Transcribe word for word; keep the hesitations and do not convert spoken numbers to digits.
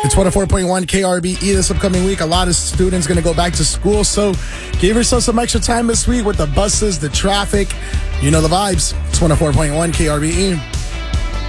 It's one oh four point one K R B E this upcoming week. A lot of students going to go back to school, so give yourself some extra time this week with the buses, the traffic. You know the vibes. It's one oh four point one K R B E.